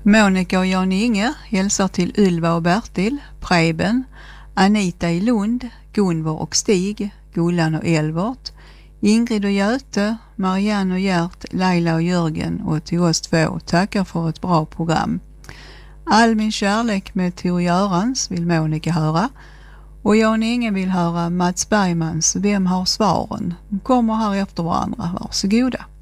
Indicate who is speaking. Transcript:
Speaker 1: Monica och Jan-Inge hälsar till Ylva och Bertil, Preben, Anita i Lund, Gunvor och Stig, Gullan och Elvert, Ingrid och Göte, Marianne och Gert, Laila och Jörgen och till oss två tackar för ett bra program. All min kärlek med Tor Görans vill Monica höra och Jan-Inge vill höra Mats Bergmans Vem har svaren? De kommer här efter varandra, varsågoda.